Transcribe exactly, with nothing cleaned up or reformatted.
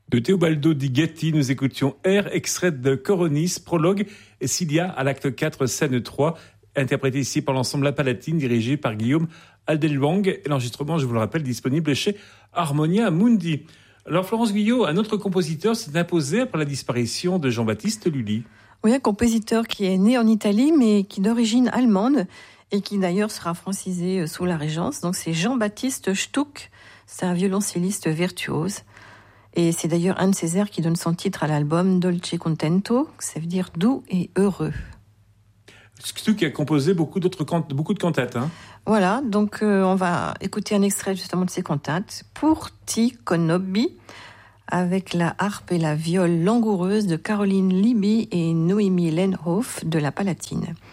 De Teobaldo di Gatti, nous écoutions Air, extrait de Coronis, prologue, et Cilia à l'acte quatre, scène trois, interprété ici par l'ensemble La Palatine, dirigé par Guillaume Aldelwang. Et l'enregistrement, je vous le rappelle, disponible chez Harmonia Mundi. Alors Florence Guyot, un autre compositeur s'est imposé après la disparition de Jean-Baptiste Lully. Oui, un compositeur qui est né en Italie, mais qui est d'origine allemande, et qui d'ailleurs sera francisé sous la Régence. Donc c'est Jean-Baptiste Stuck, c'est un violoncelliste virtuose. Et c'est d'ailleurs un de ses airs qui donne son titre à l'album Dolce Contento, ça veut dire doux et heureux. Stuck a composé beaucoup d'autres can- beaucoup de cantates. Hein. Voilà, donc euh, on va écouter un extrait justement de ses cantates. Pour ti conobbi, avec la harpe et la viole langoureuse de Caroline Libby et Noémie Lenhoff de La Palatine.